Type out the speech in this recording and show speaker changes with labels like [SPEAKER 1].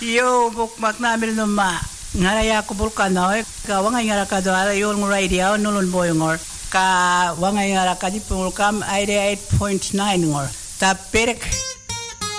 [SPEAKER 1] Yo bukmak namin numa. Ngaraya ko bulkanoy. Ka wangay ngara ka do ala yung radio nulun boy ngor. Ka wangay ngara ka di pulkam 88.9 ngor. Ta perek